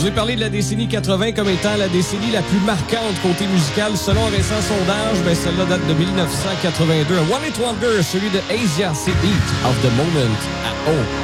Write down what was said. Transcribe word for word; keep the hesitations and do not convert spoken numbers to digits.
vous ai parlé de la décennie quatre-vingt comme étant la décennie la plus marquante côté musical. Selon un récent sondage, ben celle-là date de dix-neuf cent quatre-vingt-deux. Un One Hit Wonder, celui de Asia, c'est Beat of the Moment at Home.